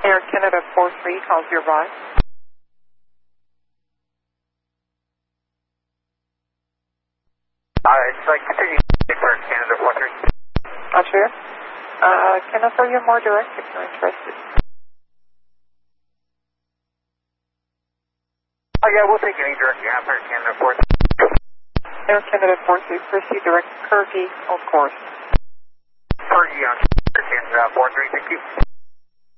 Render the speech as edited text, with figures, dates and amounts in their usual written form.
Air Canada 43, how's your ride? It's like continue for Canada 43. Roger. Can I offer you more direct if you're interested? Oh yeah, we'll take any direct you have for Canada 43. Air Canada 43, proceed direct Kirky, of course. Fergie on Canada 43, thank you.